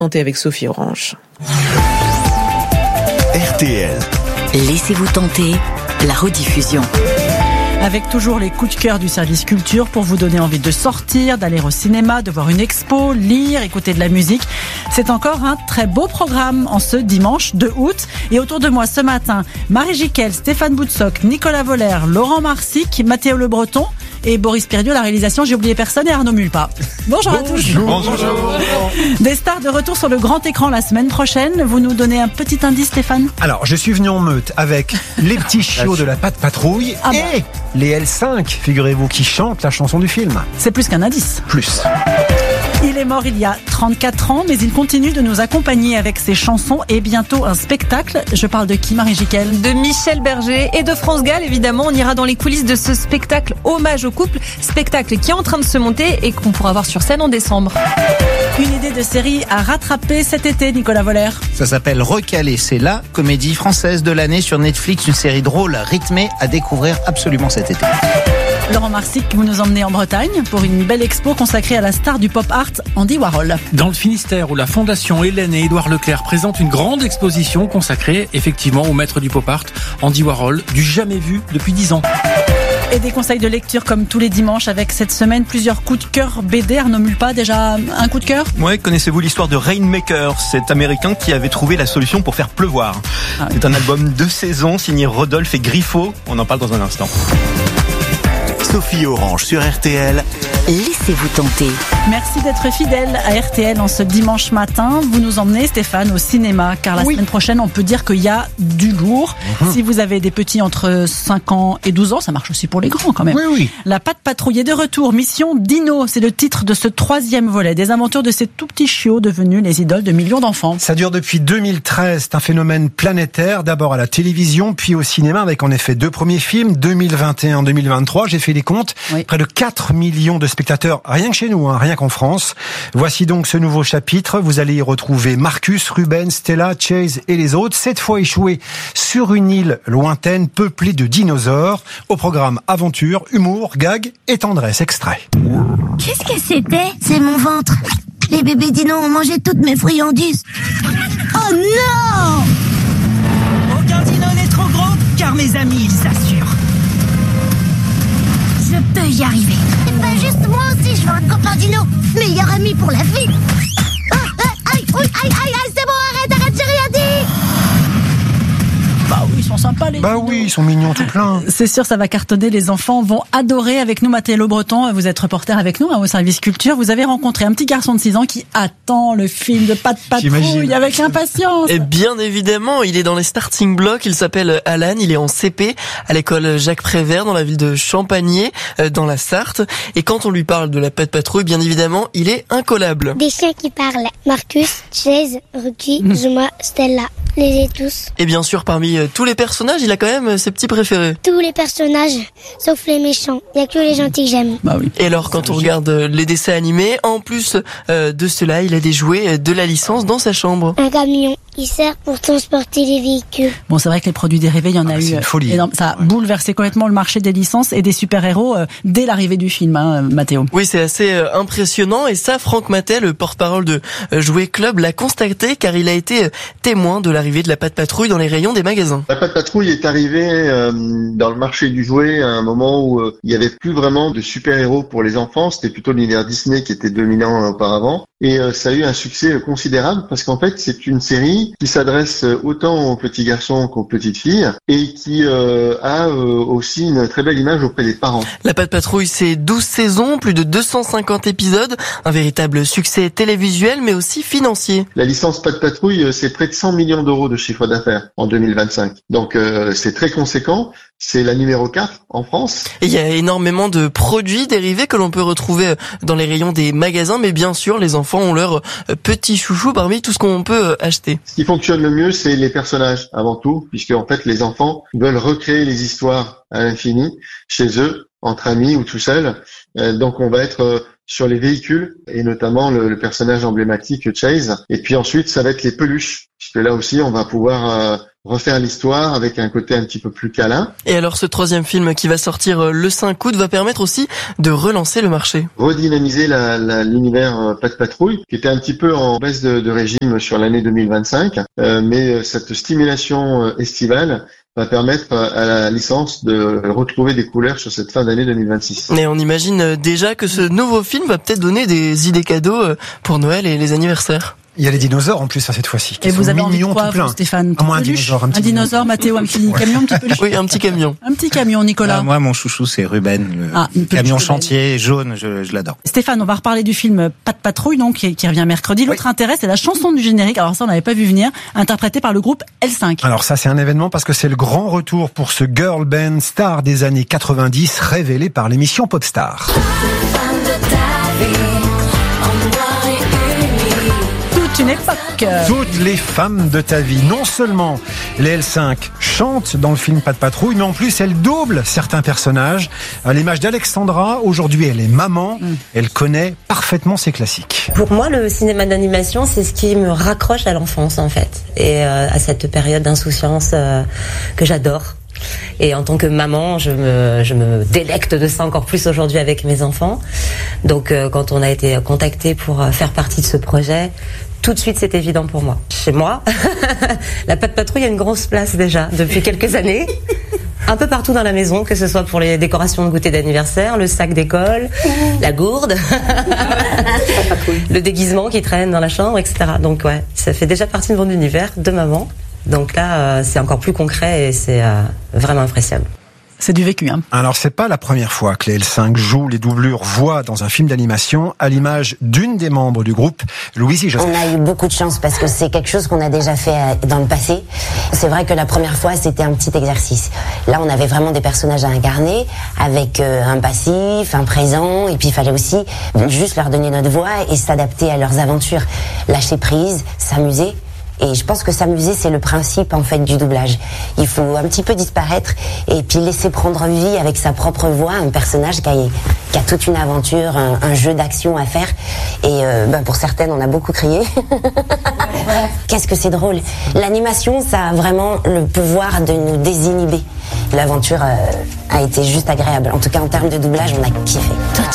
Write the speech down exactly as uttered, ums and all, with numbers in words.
Tentez avec Sophie Orange. R T L. Laissez-vous tenter, la rediffusion. Avec toujours les coups de cœur du service culture pour vous donner envie de sortir, d'aller au cinéma, de voir une expo, lire, écouter de la musique. C'est encore un très beau programme en ce dimanche deux août. Et autour de moi ce matin, Marie Jiquel, Stéphane Boutsock, Nicolas Voller, Laurent Marsic, Mathéo Le Breton et Boris Périot, la réalisation. J'ai oublié personne et Arnaud Mulpa. Bonjour, Bonjour à tous. Bonjour. Des stars de retour sur le grand écran la semaine prochaine. Vous nous donnez un petit indice, Stéphane ? Alors, je suis venu en meute avec les petits chiots de la Patte Patrouille ah bah. et les L cinq, figurez-vous, qui chantent la chanson du film. C'est plus qu'un indice. Plus. Il est mort il y a trente-quatre ans, mais il continue de nous accompagner avec ses chansons et bientôt un spectacle. Je parle de qui, Marie Jiquel ? De Michel Berger et de France Gall, évidemment. On ira dans les coulisses de ce spectacle hommage au couple, spectacle qui est en train de se monter et qu'on pourra voir sur scène en décembre. Une idée de série à rattraper cet été, Nicolas Voller. Ça s'appelle Recalé. C'est la comédie française de l'année sur Netflix, une série drôle, rythmée, à découvrir absolument cet été. Laurent Marsic, vous nous emmenez en Bretagne pour une belle expo consacrée à la star du pop art, Andy Warhol. Dans le Finistère, où la Fondation Hélène et Édouard Leclerc présentent une grande exposition consacrée effectivement au maître du pop art, Andy Warhol, du jamais vu depuis dix ans. Et des conseils de lecture comme tous les dimanches avec cette semaine plusieurs coups de cœur B D. Arnaud Mulpa, déjà un coup de cœur ? Ouais, connaissez-vous l'histoire de Rainmaker, cet Américain qui avait trouvé la solution pour faire pleuvoir. Ah oui. C'est un album de saison signé Rodolphe et Griffo. On en parle dans un instant. Sophie Orange sur R T L. Laissez-vous tenter. Merci d'être fidèle à R T L en ce dimanche matin. Vous nous emmenez, Stéphane, au cinéma, car la oui. semaine prochaine, on peut dire qu'il y a du lourd. Mmh. Si vous avez des petits entre cinq ans et douze ans, ça marche aussi pour les grands quand même. Oui, oui. La Patte Patrouille est de retour. Mission Dino, c'est le titre de ce troisième volet. Des aventures de ces tout petits chiots devenus les idoles de millions d'enfants. Ça dure depuis deux mille treize. C'est un phénomène planétaire. D'abord à la télévision, puis au cinéma, avec en effet deux premiers films, deux mille vingt et un deux mille vingt-trois. J'ai fait les comptes. Oui. Près de quatre millions de spectateurs, rien que chez nous, hein, rien qu'en France. Voici donc ce nouveau chapitre. Vous allez y retrouver Marcus, Ruben, Stella, Chase et les autres, cette fois échoués sur une île lointaine peuplée de dinosaures. Au programme aventure, humour, gag et tendresse. Extrait. Qu'est-ce que c'était ? C'est mon ventre. Les bébés dinos ont mangé toutes mes friandises. Oh non ! Aucun dino n'est trop gros, car mes amis, ils assurent. Je peux y arriver. Eh ben juste moi aussi, je veux un copain dino. Meilleur ami pour la vie. Ah, ah, aïe, aïe, aïe, aïe, c'est bon, arrête, arrête, j'ai rien dit. Bah oui, ils sont sympas les Bah dinos. oui, ils sont mignons tout plein. C'est sûr, ça va cartonner. Les enfants vont adorer. Avec nous, Mathéo Le Breton, vous êtes reporter avec nous hein, au service culture. Vous avez rencontré un petit garçon de six ans qui attend le film de Patte Patrouille avec impatience. Et bien évidemment, il est dans les starting blocks. Il s'appelle Alan. Il est en C P à l'école Jacques Prévert dans la ville de Champagné, dans la Sarthe. Et quand on lui parle de la Patte Patrouille, bien évidemment, il est incollable. Des chiens qui parlent. Marcus, Chase, Ruki, Zuma, Stella. Les ai tous. Et bien sûr, parmi tous les personnages, il a quand même ses petits préférés. Tous les personnages, sauf les méchants. Il n'y a que les gentils que j'aime. Bah oui. Et alors, quand on regarde les dessins animés, en plus euh, de cela, il a des jouets de la licence dans sa chambre. Un camion, il sert pour transporter les véhicules. Bon, c'est vrai que les produits dérivés, il y en a ah, eu une folie. énorme. Ça a ouais. bouleversé complètement le marché des licences et des super-héros euh, dès l'arrivée du film, hein, Mathéo. Oui, c'est assez euh, impressionnant. Et ça, Franck Matet, le porte-parole de euh, Jouet Club, l'a constaté car il a été euh, témoin de l'arrivée de la Patte Patrouille dans les rayons des magasins. La Patte Patrouille est arrivée euh, dans le marché du jouet à un moment où euh, il n'y avait plus vraiment de super-héros pour les enfants. C'était plutôt l'univers Disney qui était dominant euh, auparavant. Et euh, ça a eu un succès euh, considérable parce qu'en fait, c'est une série qui s'adresse autant aux petits garçons qu'aux petites filles et qui euh, a euh, aussi une très belle image auprès des parents. La Patte Patrouille, c'est douze saisons, plus de deux cent cinquante épisodes, un véritable succès télévisuel mais aussi financier. La licence Patte Patrouille, c'est près de cent millions d'euros de chiffre d'affaires en deux mille vingt-cinq. Donc euh, c'est très conséquent. C'est la numéro quatre en France. Et il y a énormément de produits dérivés que l'on peut retrouver dans les rayons des magasins, mais bien sûr, les enfants ont leur petit chouchou parmi tout ce qu'on peut acheter. Ce qui fonctionne le mieux, c'est les personnages avant tout, puisque en fait, les enfants veulent recréer les histoires à l'infini chez eux, entre amis ou tout seuls. Donc on va être sur les véhicules et notamment le, le personnage emblématique Chase. Et puis ensuite, ça va être les peluches, puisque là aussi, on va pouvoir euh, refaire l'histoire avec un côté un petit peu plus câlin. Et alors ce troisième film qui va sortir le cinq août va permettre aussi de relancer le marché. Redynamiser la, la, l'univers Pat' Patrouille, qui était un petit peu en baisse de, de régime sur l'année deux mille vingt-cinq, euh, mais cette stimulation estivale va permettre à la licence de retrouver des couleurs sur cette fin d'année deux mille vingt-six. Et on imagine déjà que ce nouveau film va peut-être donner des idées cadeaux pour Noël et les anniversaires. Il y a les dinosaures en plus à cette fois-ci. Et vous avez envie de quoi, vous, Stéphane? Ah, moi, un dinosaure, un petit un dinosaure, Mathéo, un petit camion, un petit peluche. Oui, un petit camion. Un petit camion, Nicolas. Ah, moi, mon chouchou, c'est Ruben, le ah, camion chantier jaune, je, je l'adore. Stéphane, on va reparler du film Pat' Patrouille, donc, qui, qui revient mercredi. L'autre oui. intérêt, c'est la chanson du générique. Alors ça, on n'avait pas vu venir, interprétée par le groupe L cinq. Alors ça, c'est un événement parce que c'est le grand retour pour ce girl band star des années quatre-vingt-dix, révélé par l'émission Popstar. Une époque. Toutes les femmes de ta vie. Non seulement les L cinq chantent dans le film Pat' Patrouille, mais en plus elles doublent certains personnages. À l'image d'Alexandra, aujourd'hui elle est maman, mm. elle connaît parfaitement ses classiques. Pour moi, le cinéma d'animation, c'est ce qui me raccroche à l'enfance en fait, et euh, à cette période d'insouciance euh, que j'adore. Et en tant que maman, je me, je me délecte de ça encore plus aujourd'hui avec mes enfants. Donc euh, quand on a été contacté pour faire partie de ce projet, tout de suite c'est évident pour moi. Chez moi, la Pat' Patrouille a une grosse place déjà depuis quelques années. Un peu partout dans la maison, que ce soit pour les décorations de goûter d'anniversaire, le sac d'école, la gourde, le déguisement qui traîne dans la chambre, et cetera. Donc ouais, ça fait déjà partie de mon univers de maman. Donc là, euh, c'est encore plus concret et c'est euh, vraiment impressionnant. C'est du vécu, hein. Alors, c'est pas la première fois que les L cinq jouent les doublures voix dans un film d'animation, à l'image d'une des membres du groupe, Louisie Joseph. On a eu beaucoup de chance parce que c'est quelque chose qu'on a déjà fait dans le passé. C'est vrai que la première fois, c'était un petit exercice. Là, on avait vraiment des personnages à incarner, avec euh, un passif, un présent, et puis il fallait aussi juste leur donner notre voix et s'adapter à leurs aventures. Lâcher prise, s'amuser. Et je pense que s'amuser, c'est le principe en fait du doublage. Il faut un petit peu disparaître et puis laisser prendre vie avec sa propre voix un personnage qui a, qui a toute une aventure, un, un jeu d'action à faire. Et euh, ben pour certaines, on a beaucoup crié. Qu'est-ce que c'est drôle. L'animation, ça a vraiment le pouvoir de nous désinhiber. L'aventure euh, a été juste agréable. En tout cas, en termes de doublage, on a kiffé.